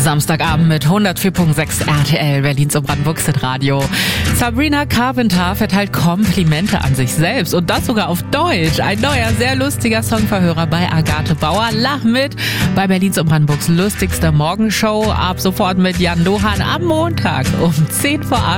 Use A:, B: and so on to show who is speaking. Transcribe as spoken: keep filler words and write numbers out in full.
A: Samstagabend mit hundertvier Komma sechs R T L, Berlins und Brandenburgs Radio. Sabrina Carpenter verteilt Komplimente an sich selbst und das sogar auf Deutsch. Ein neuer, sehr lustiger Songverhörer bei Agathe Bauer. Lach mit bei Berlins und Brandenburgs lustigster Morgenshow. Ab sofort mit Jan Dohan am Montag um zehn vor acht.